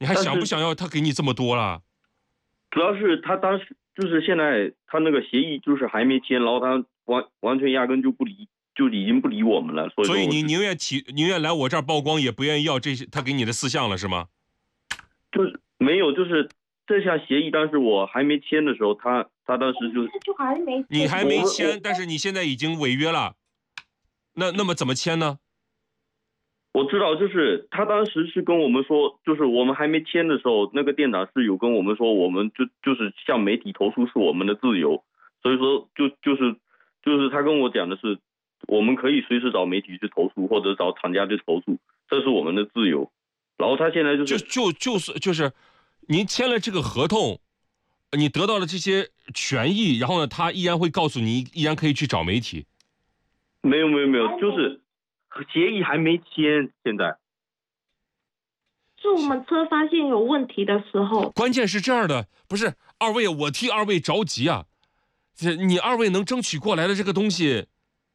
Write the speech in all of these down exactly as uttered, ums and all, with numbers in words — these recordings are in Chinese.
你还想不想要他给你这么多了？ 主要是他当时就是现在他那个协议就是还没签，然后他完完全压根就不理，就已经不理我们了。所以所以你宁愿提宁愿来我这儿曝光，也不愿意要这些他给你的四项了，是吗？ 就是没有，就是这项协议，但是我还没签的时候，他他当时就就还没你还没签，但是你现在已经违约了，那那么怎么签呢？ 我知道，就是他当时是跟我们说，就是我们还没签的时候，那个店长是有跟我们说，我们就就是向媒体投诉是我们的自由，所以说就就是就是他跟我讲的是，我们可以随时找媒体去投诉，或者找厂家去投诉，这是我们的自由。然后他现在就是就就就是就是您签了这个合同，你得到了这些权益，然后呢，他依然会告诉你，依然可以去找媒体。 没有没有没有，就是协议还没签，现在是我们车发现有问题的时候。 关键是这样的，不是二位，我替二位着急啊！这你二位能争取过来的这个东西，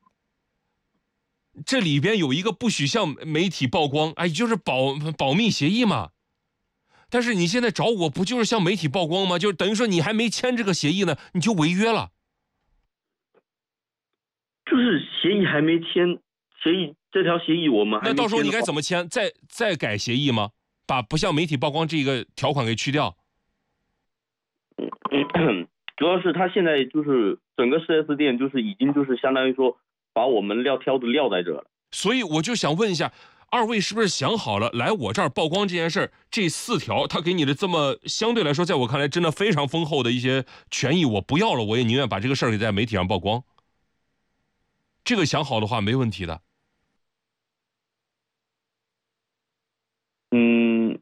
这里边有一个不许向媒体曝光，哎，就是保保密协议嘛。但是你现在找我不就是向媒体曝光吗？就等于说你还没签这个协议呢，你就违约了。 就是协议还没签，协议这条协议我们还没签。 那到时候你该怎么签？再再改协议吗？把不向媒体曝光这个条款给去掉？ 嗯，主要是他现在就是整个 四 S 店就是已经就是相当于说把我们撂挑子撂在这了。 所以我就想问一下，二位是不是想好了来我这儿曝光这件事儿？这四条他给你的这么相对来说，在我看来真的非常丰厚的一些权益，我不要了，我也宁愿把这个事儿给在媒体上曝光。这个想好的话没问题的。 嗯，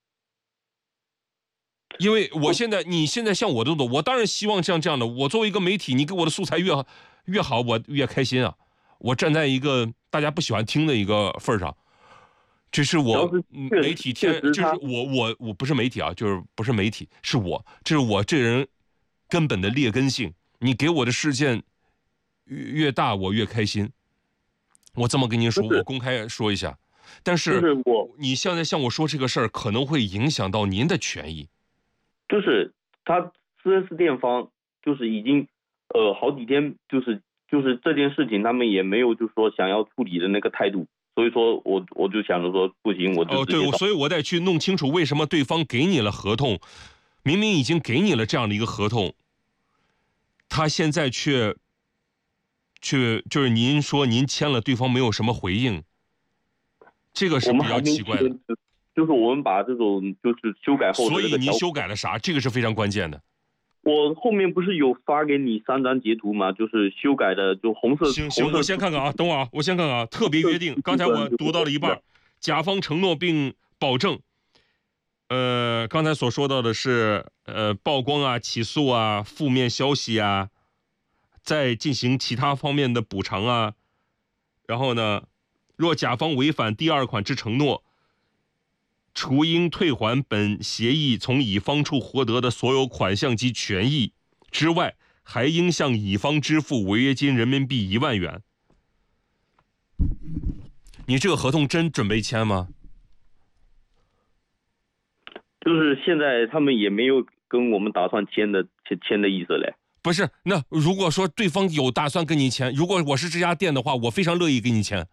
因为我现在你现在像我这种，我当然希望像这样的，我作为一个媒体，你给我的素材越越好，我越开心啊。我站在一个大家不喜欢听的一个份儿上，这是我媒体天，这是我我我不是媒体啊，就是不是媒体，是我，这是我这人根本的劣根性。你给我的事件越越大，我越开心。我这么跟您说，我公开说一下。但是我你现在向我说这个事儿，可能会影响到您的权益。 就是他 四 S 店方就是已经呃好几天就是就是这件事情他们也没有就是说想要处理的那个态度，所以说我我就想着说不行，我就哦对，所以我得去弄清楚为什么对方给你了合同，明明已经给你了这样的一个合同，他现在却却就是您说您签了，对方没有什么回应，这个是比较奇怪的。 就是我们把这种就是修改后的， 所以您修改了啥？这个是非常关键的。 我后面不是有发给你三张截图吗？就是修改的，就红色。 行行，我先看看啊，等会儿啊，我先看看啊。特别约定，刚才我读到了一半，甲方承诺并保证。呃，刚才所说到的是呃曝光啊、起诉啊、负面消息啊，再进行其他方面的补偿啊。然后呢，若甲方违反第二款之承诺，除应退还本协议从乙方处获得的所有款项及权益之外，还应向乙方支付违约金人民币一万元。你这个合同真准备签吗？ 就是现在他们也没有跟我们打算签的签签的意思嘞。 不是，那如果说对方有打算跟你签，如果我是这家店的话，我非常乐意跟你签。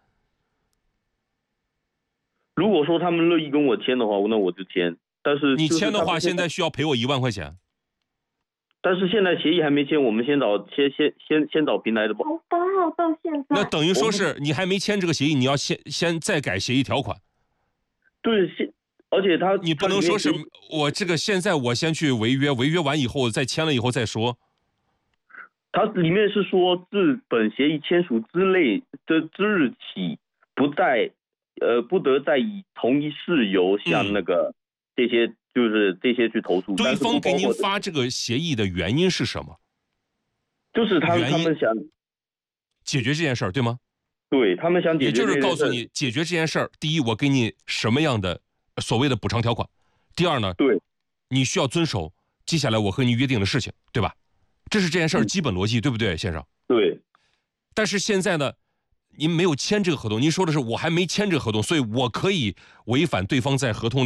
如果说他们乐意跟我签的话，那我就签。但是你签的话，现在需要赔我一万块钱。 但是现在协议还没签，我们先找先先先先找平台的吧。 从八号到现在， 那等于说是你还没签这个协议，你要先先再改协议条款。 对，现而且他你不能说是我这个现在我先去违约，违约完以后再签了以后再说。 它里面是说自本协议签署之类的之日起，不再。呃，不得再以同一事由向那个、嗯、这些就是这些去投诉。 对方给您发这个协议的原因是什么？ 就是他他们想解决这件事儿，对吗？ 对，他们想解决， 也就是告诉你解决这件事儿。第一，我给你什么样的所谓的补偿条款；第二呢， 对， 你需要遵守接下来我和你约定的事情，对吧？这是这件事儿基本逻辑，嗯、对不对，先生？ 对。 但是现在呢？您没有签这个合同，您说的是我还没签这个合同，所以我可以违反对方在合同